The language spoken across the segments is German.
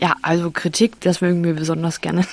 Ja, also Kritik, das mögen wir besonders gerne.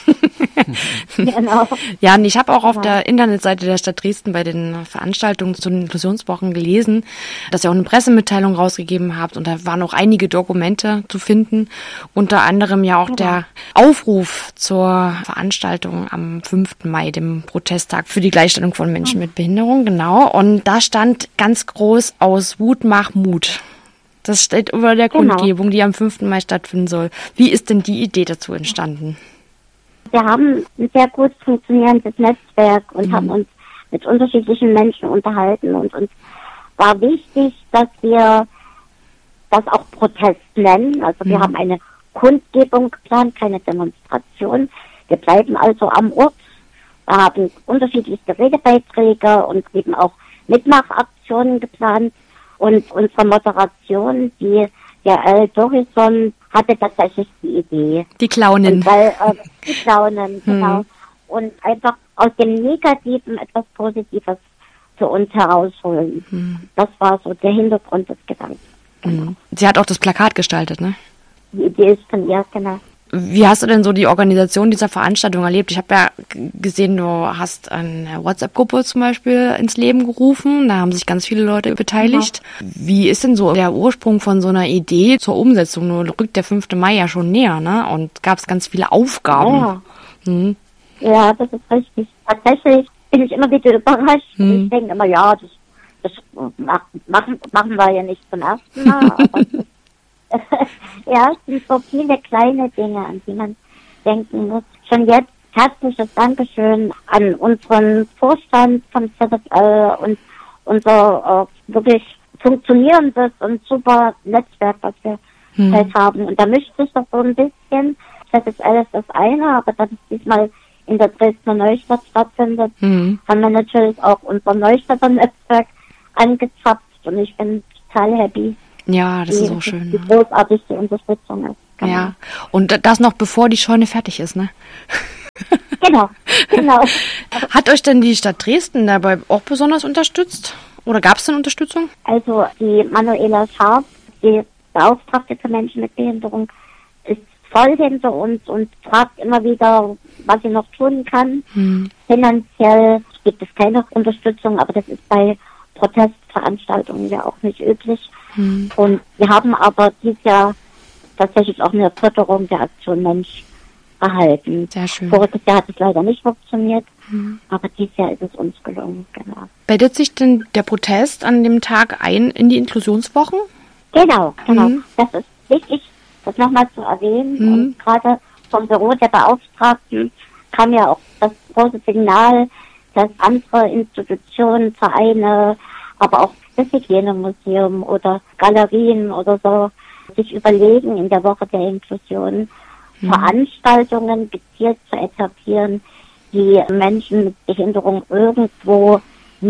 Genau. Ja, und ich habe auch auf der Internetseite der Stadt Dresden bei den Veranstaltungen zu den Inklusionswochen gelesen, dass ihr auch eine Pressemitteilung rausgegeben habt und da waren auch einige Dokumente zu finden, unter anderem ja auch der Aufruf zur Veranstaltung am 5. Mai, dem Protesttag für die Gleichstellung von Menschen mit Behinderung, genau. Und da stand ganz groß aus Wut mach Mut. Das steht über der Kundgebung, die am 5. Mai stattfinden soll. Wie ist denn die Idee dazu entstanden? Wir haben ein sehr gut funktionierendes Netzwerk und haben uns mit unterschiedlichen Menschen unterhalten und uns war wichtig, dass wir das auch Protest nennen. Also wir haben eine Kundgebung geplant, keine Demonstration. Wir bleiben also am Ort, haben unterschiedlichste Redebeiträge und eben auch Mitmachaktionen geplant. Und unsere Moderation, die Jael Dorison, hatte tatsächlich die Idee. Die Clownin. Die Clownin, genau. Und einfach aus dem Negativen etwas Positives für uns herausholen. Das war so der Hintergrund des Gedankens. Genau. Sie hat auch das Plakat gestaltet, ne? Die Idee ist von ihr, genau. Wie hast du denn so die Organisation dieser Veranstaltung erlebt? Ich habe ja gesehen, du hast eine WhatsApp-Gruppe zum Beispiel ins Leben gerufen. Da haben sich ganz viele Leute beteiligt. Ja. Wie ist denn so der Ursprung von so einer Idee zur Umsetzung? Nur rückt der 5. Mai ja schon näher, ne? Und gab es ganz viele Aufgaben. Ja. Ja, das ist richtig. Tatsächlich bin ich immer wieder überrascht. Ich denke immer, ja, das machen wir ja nicht zum ersten Mal. Aber ja, es sind so viele kleine Dinge, an die man denken muss. Schon jetzt herzliches Dankeschön an unseren Vorstand vom ZSL und unser wirklich funktionierendes und super Netzwerk, was wir halt haben. Und da mischt sich doch so ein bisschen. ZSL ist das eine, aber dass es diesmal in der Dresdner Neustadt stattfindet, haben wir natürlich auch unser Neustädter Netzwerk angezapft und ich bin total happy. Ja, das ist so schön. Wie großartig die Unterstützung ist. Genau. Ja, und das noch bevor die Scheune fertig ist, ne? Genau. Hat euch denn die Stadt Dresden dabei auch besonders unterstützt? Oder gab es denn Unterstützung? Also die Manuela Scharf, die Beauftragte für Menschen mit Behinderung, ist voll hinter uns und fragt immer wieder, was sie noch tun kann. Finanziell gibt es keine Unterstützung, aber das ist bei Protestveranstaltungen ja auch nicht üblich. Und wir haben aber dieses Jahr tatsächlich auch eine Förderung der Aktion Mensch erhalten. Sehr schön. Voriges Jahr hat es leider nicht funktioniert, aber dieses Jahr ist es uns gelungen. Genau. Bettet sich denn der Protest an dem Tag ein in die Inklusionswochen? Genau. Das ist wichtig, das nochmal zu erwähnen. Und gerade vom Büro der Beauftragten kam ja auch das große Signal, dass andere Institutionen, Vereine, aber auch das Hygienemuseum oder Galerien oder so sich überlegen, in der Woche der Inklusion Veranstaltungen gezielt zu etablieren, die Menschen mit Behinderung irgendwo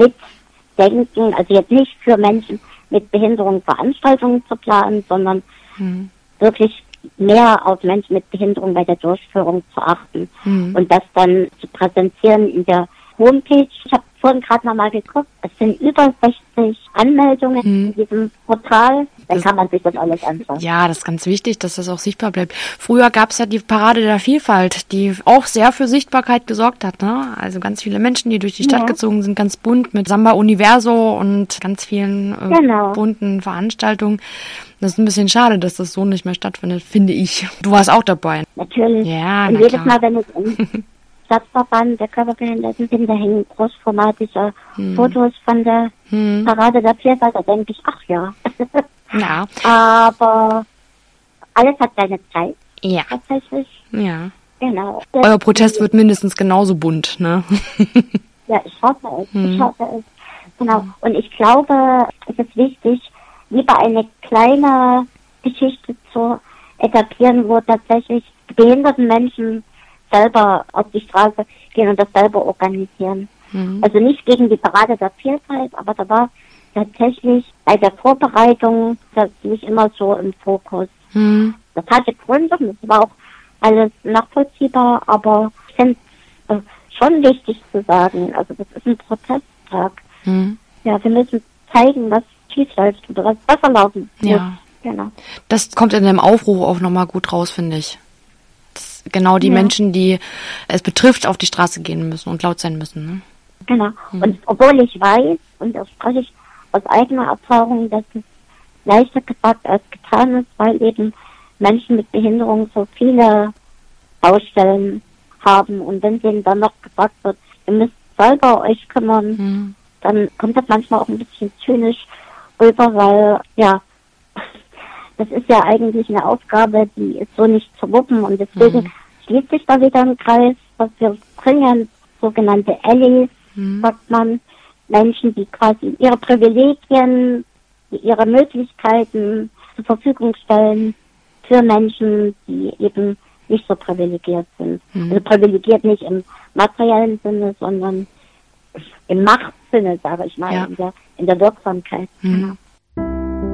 mitdenken. Also jetzt nicht für Menschen mit Behinderung Veranstaltungen zu planen, sondern wirklich mehr auf Menschen mit Behinderung bei der Durchführung zu achten und das dann zu präsentieren in der Homepage. Ich habe vorhin gerade nochmal geguckt, es sind über 60 Anmeldungen in diesem Portal. Dann kann man sich das alles anschauen. Ja, das ist ganz wichtig, dass das auch sichtbar bleibt. Früher gab es ja die Parade der Vielfalt, die auch sehr für Sichtbarkeit gesorgt hat, ne? Also ganz viele Menschen, die durch die Stadt gezogen sind, ganz bunt mit Samba Universo und ganz vielen bunten Veranstaltungen. Das ist ein bisschen schade, dass das so nicht mehr stattfindet, finde ich. Du warst auch dabei. Natürlich. Ja, und jedes Mal, wenn ich im Stadtverband der Körperbehinderten bin, da hängen großformatige Fotos von der Parade der Vielfalt. Da denke ich, ach ja. Ja. Aber alles hat seine Zeit. Ja. Tatsächlich. Ja. Genau. Euer Protest wird mindestens genauso bunt, ne? Ja, ich hoffe es. Genau. Und ich glaube, es ist wichtig, lieber eine kleine Geschichte zu etablieren, wo tatsächlich behinderten Menschen selber auf die Straße gehen und das selber organisieren. Also nicht gegen die Parade der Vielfalt, aber da war tatsächlich bei der Vorbereitung das nicht immer so im Fokus. Das hatte Gründe, das war auch alles nachvollziehbar, aber ich finde es schon wichtig zu sagen, also das ist ein Protesttag. Ja, wir müssen zeigen, was schief läuft oder was besser laufen muss. Ja. Genau. Das kommt in dem Aufruf auch nochmal gut raus, finde ich. dass genau die Menschen, die es betrifft, auf die Straße gehen müssen und laut sein müssen. Ne? Genau. Und obwohl ich weiß, und das spreche ich aus eigener Erfahrung, dass es leichter gesagt als getan ist, weil eben Menschen mit Behinderung so viele Baustellen haben. Und wenn denen dann noch gesagt wird, ihr müsst selber euch kümmern, dann kommt das manchmal auch ein bisschen zynisch rüber, weil, ja, das ist ja eigentlich eine Aufgabe, die ist so nicht zu wuppen. Und deswegen schließt sich da wieder ein Kreis, was wir bringen, sogenannte Allies, sagt man, Menschen, die quasi ihre Privilegien, ihre Möglichkeiten zur Verfügung stellen für Menschen, die eben nicht so privilegiert sind. Also privilegiert nicht im materiellen Sinne, sondern im Machtsinne, sage ich mal, in der Wirksamkeit. Genau.